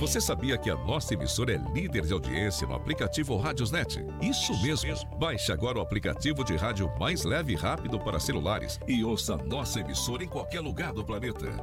Você sabia que a nossa emissora é líder de audiência no aplicativo Rádiosnet? Isso mesmo. Baixe agora o aplicativo de rádio mais leve e rápido para celulares e ouça a nossa emissora em qualquer lugar do planeta.